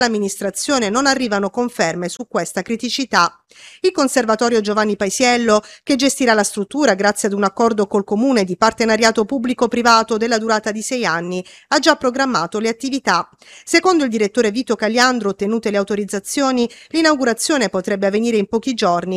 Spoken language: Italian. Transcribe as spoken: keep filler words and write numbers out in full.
L'amministrazione non arrivano conferme su questa criticità. Il Conservatorio Giovanni Paisiello, che gestirà la struttura grazie ad un accordo col comune di partenariato pubblico-privato della durata di sei anni, ha già programmato le attività. Secondo il direttore Vito Cagliandro, ottenute le autorizzazioni, l'inaugurazione potrebbe avvenire in pochi giorni